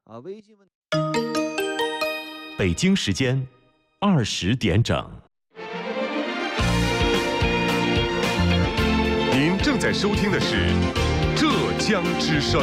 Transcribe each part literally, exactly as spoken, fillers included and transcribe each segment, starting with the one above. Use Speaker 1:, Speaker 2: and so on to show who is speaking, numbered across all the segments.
Speaker 1: 啊，微信问。
Speaker 2: 北京时间二十点整。
Speaker 3: 您正在收听的是浙江之声。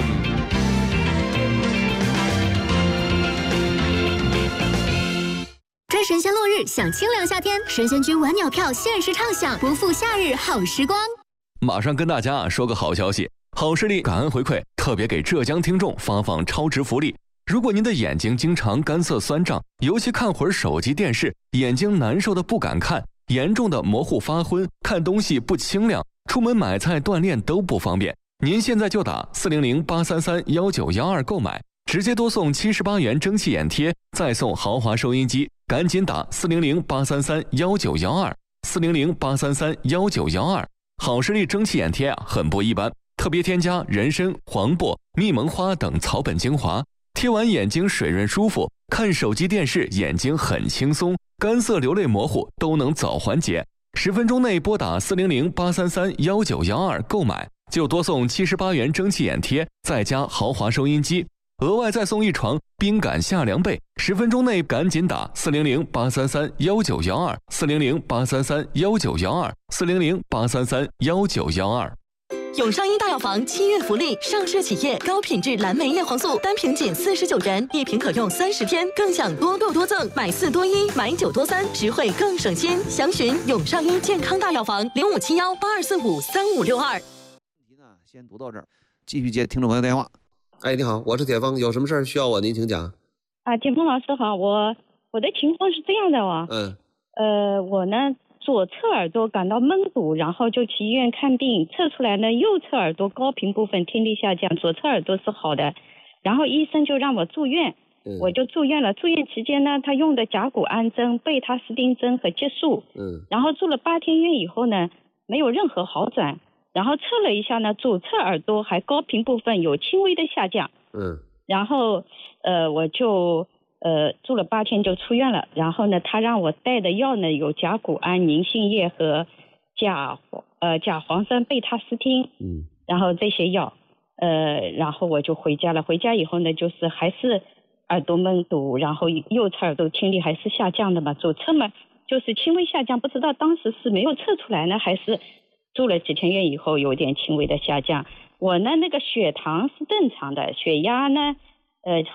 Speaker 4: 追神仙落日，享清凉夏天，神仙君晚鸟票限时畅享，不负夏日好时光。
Speaker 5: 马上跟大家啊说个好消息，好视力感恩回馈，特别给浙江听众发放超值福利。如果您的眼睛经常干涩酸胀，尤其看会儿手机电视，眼睛难受的不敢看，严重的模糊发昏，看东西不清亮，出门买菜锻炼都不方便，您现在就打四零零八三三幺九幺二购买，直接多送七十八元蒸汽眼贴，再送豪华收音机，赶紧打四零零八三三幺九幺二四零零八三三幺九幺二。好视力蒸汽眼贴啊，很不一般，特别添加人参、黄柏、蜜蒙花等草本精华，贴完眼睛水润舒服，看手机电视眼睛很轻松，干涩流泪模糊都能早缓解。十分钟内拨打四零零八三三幺九幺二购买，就多送七十八元蒸汽眼贴，再加豪华收音机，额外再送一床冰感夏凉被。十分钟内赶紧打四零零八三三幺九幺二四零零八三三幺九幺二四零零八三三幺九幺二。
Speaker 6: 永上医大药房七月福利，上市企业高品质蓝莓叶黄素单瓶仅四十九元，一瓶可用三十天，更享多购多赠，买四多一，买九多三，实惠更省心。详询永上医健康大药房零五七幺八二四五三五六二。
Speaker 1: 问题呢，先读到这儿，继续接听众朋友电话。
Speaker 7: 哎，你好，我是铁峰，有什么事儿需要我？您请讲。
Speaker 8: 啊，铁峰老师好，我我的情况是这样的哦，
Speaker 7: 嗯，
Speaker 8: 呃，我呢左侧耳朵感到闷堵，然后就去医院看病，测出来呢右侧耳朵高频部分听力下降，左侧耳朵是好的，然后医生就让我住院，
Speaker 7: 嗯、
Speaker 8: 我就住院了。住院期间呢，他用的甲钴胺针、贝他斯汀针和激素，
Speaker 7: 嗯，
Speaker 8: 然后住了八天院以后呢，没有任何好转，然后测了一下呢，左侧耳朵还高频部分有轻微的下降，
Speaker 7: 嗯，然
Speaker 8: 后呃我就。呃，住了八天就出院了。然后呢，他让我带的药呢有甲钴胺、宁性液和甲呃甲磺酸贝他斯汀，
Speaker 7: 嗯，
Speaker 8: 然后这些药，呃，然后我就回家了。回家以后呢，就是还是耳朵闷堵，然后右侧耳朵听力还是下降的嘛，左侧嘛就是轻微下降，不知道当时是没有测出来呢，还是住了几天院以后有点轻微的下降。我呢那个血糖是正常的，血压呢呃